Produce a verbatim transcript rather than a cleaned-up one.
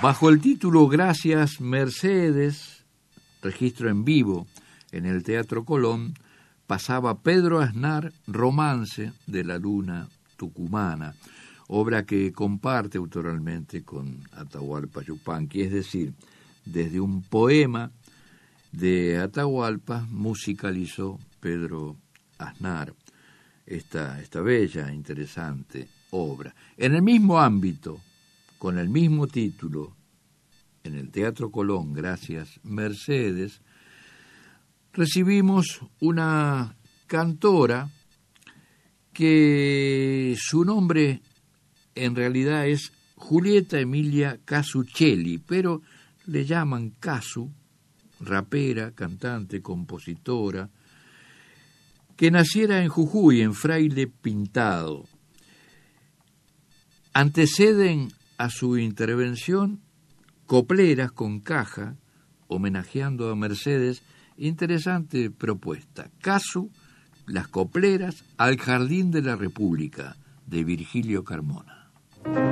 Bajo el título Gracias Mercedes, registro en vivo en el Teatro Colón, pasaba Pedro Aznar, Romance de la Luna Tucumana, obra que comparte autoralmente con Atahualpa Yupanqui, es decir, desde un poema de Atahualpa musicalizó Pedro Aznar esta, esta bella, interesante obra. En el mismo ámbito, con el mismo título, en el Teatro Colón, Gracias Mercedes, recibimos una cantora que su nombre en realidad es Julieta Emilia Casuccelli, pero le llaman Casu, rapera, cantante, compositora, que naciera en Jujuy, en Fraile Pintado. Anteceden a su intervención copleras con caja, homenajeando a Mercedes. Interesante propuesta. Casu, las copleras al Jardín de la República, de Virgilio Carmona.